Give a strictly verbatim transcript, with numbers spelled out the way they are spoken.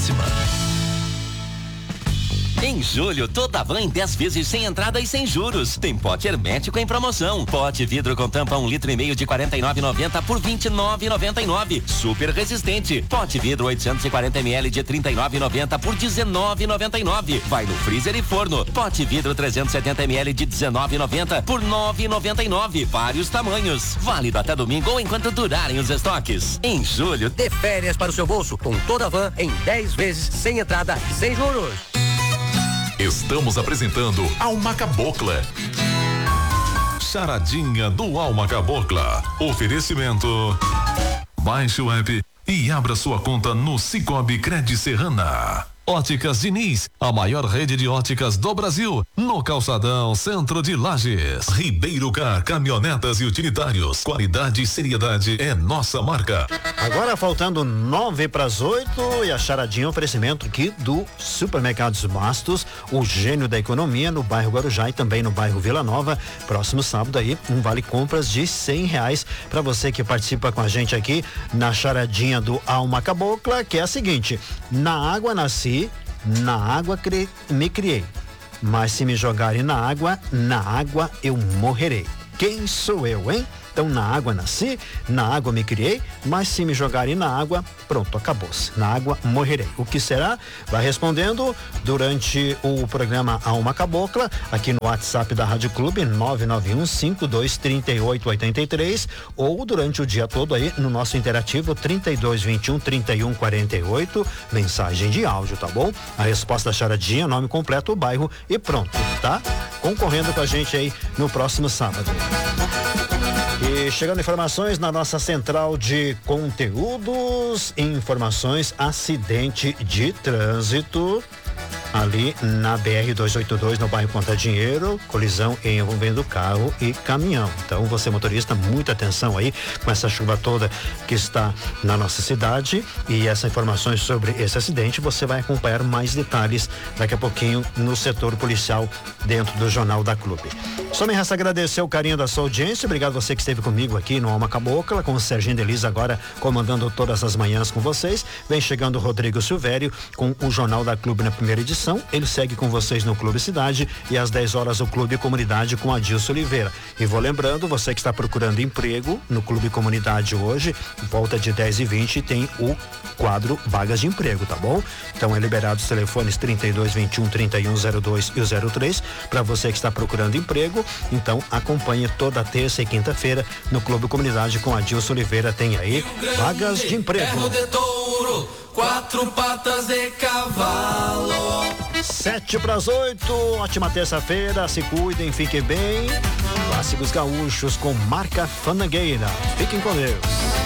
próxima. Em julho, toda van em dez vezes sem entrada e sem juros. Tem pote hermético em promoção. Pote vidro com tampa um litro e meio de quarenta e nove reais e noventa centavos por vinte e nove reais e noventa e nove centavos. Super resistente. Pote vidro oitocentos e quarenta mililitros de trinta e nove reais e noventa centavos por dezenove reais e noventa e nove centavos. Vai no freezer e forno. Pote vidro trezentos e setenta mililitros de dezenove reais e noventa centavos por nove reais e noventa e nove centavos. Vários tamanhos. Válido até domingo ou enquanto durarem os estoques. Em julho, dê férias para o seu bolso com toda a van em dez vezes sem entrada e sem juros. Estamos apresentando Alma Cabocla. Charadinha do Alma Cabocla. Oferecimento. Baixe o app e abra sua conta no Cicobi Cred Serrana. Óticas Diniz, a maior rede de óticas do Brasil, no Calçadão, centro de Lages. Ribeiro Car, caminhonetas e utilitários, qualidade e seriedade é nossa marca. Agora faltando nove para as oito e a charadinha oferecimento aqui do Supermercados Bastos, o gênio da economia no bairro Guarujá e também no bairro Vila Nova. Próximo sábado aí, um vale compras de cem reais para você que participa com a gente aqui na charadinha do Alma Cabocla, que é a seguinte: na água nasci, na água cre... me criei, mas se me jogarem na água, na água eu morrerei. Quem sou eu, hein? Então, na água nasci, na água me criei, mas se me jogarem na água, pronto, acabou-se. Na água morrerei. O que será? Vai respondendo durante o programa Alma Cabocla, aqui no WhatsApp da Rádio Clube, nove nove um, cinco dois três oito oito três, ou durante o dia todo aí no nosso interativo trinta e dois, vinte e um, trinta e um, quarenta e oito, mensagem de áudio, tá bom? A resposta da charadinha, nome completo, o bairro e pronto, tá? Concorrendo com a gente aí no próximo sábado. E chegando informações na nossa central de conteúdos, informações, acidente de trânsito ali na B R duzentos e oitenta e dois, no bairro Conta Dinheiro, colisão envolvendo carro e caminhão. Então, você motorista, muita atenção aí com essa chuva toda que está na nossa cidade, e essas informações sobre esse acidente você vai acompanhar mais detalhes daqui a pouquinho no setor policial dentro do Jornal da Clube. Só me resta agradecer o carinho da sua audiência. Obrigado você que esteve comigo aqui no Alma Cabocla, com o Serginho Delis agora comandando todas as manhãs com vocês. Vem chegando o Rodrigo Silvério com o Jornal da Clube na primeira edição. Ele segue com vocês no Clube Cidade e às dez horas o Clube Comunidade com Adilson Oliveira. E vou lembrando, você que está procurando emprego no Clube Comunidade hoje, volta de dez e vinte, tem o quadro Vagas de Emprego, tá bom? Então é liberado os telefones trinta e dois, vinte e um, trinta e um, zero dois e o zero três para você que está procurando emprego. Então acompanhe toda terça e quinta-feira no Clube Comunidade com Adilson Oliveira, tem aí Vagas de Emprego. Quatro patas de cavalo. Sete para as oito, ótima terça-feira, se cuidem, fiquem bem. Clássicos gaúchos com marca Fanangueira. Fiquem com Deus.